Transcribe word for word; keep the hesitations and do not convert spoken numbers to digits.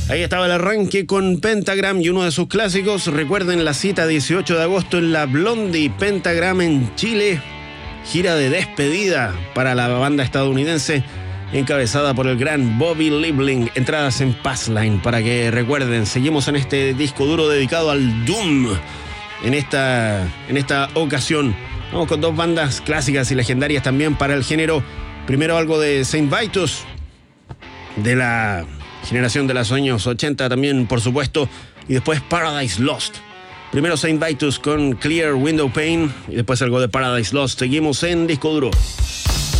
Ahí estaba el arranque con Pentagram y uno de sus clásicos. Recuerden la cita dieciocho de agosto en la Blondie Pentagram en Chile. Gira de despedida para la banda estadounidense encabezada por el gran Bobby Liebling. Entradas en Passline para que recuerden. Seguimos en este disco duro dedicado al Doom en esta, en esta ocasión. Vamos con dos bandas clásicas y legendarias también para el género. Primero algo de Saint Vitus, de la generación de los años ochenta también, por supuesto, y después Paradise Lost. Primero Saint Vitus con Clear Window Pane y después algo de Paradise Lost. Seguimos en Disco Duro.